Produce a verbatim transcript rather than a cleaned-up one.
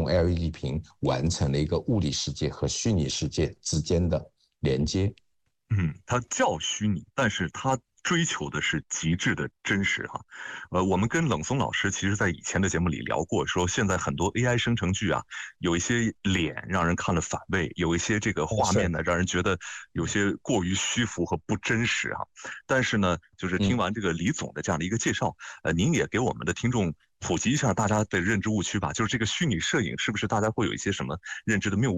L E D 屏完成了一个物理世界和虚拟世界之间的连接。 嗯，它叫虚拟，但是它追求的是极致的真实哈。呃，我们跟冷松老师其实在以前的节目里聊过，说现在很多 A I 生成剧啊，有一些脸让人看了反胃，有一些这个画面呢让人觉得有些过于虚浮和不真实哈。但是呢，就是听完这个李总的这样的一个介绍，呃，您也给我们的听众普及一下大家的认知误区吧，就是这个虚拟摄影是不是大家会有一些什么认知的谬误？